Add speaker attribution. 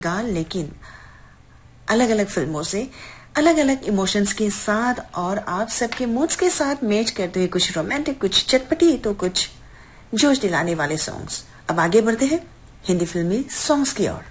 Speaker 1: लेकिन अलग अलग फिल्मों से अलग अलग इमोशंस के साथ और आप सबके मूड्स के साथ मैच करते हुए कुछ रोमांटिक, कुछ चटपटी तो कुछ जोश दिलाने वाले सॉन्ग्स। अब आगे बढ़ते हैं हिंदी फिल्मी सॉन्ग्स की ओर।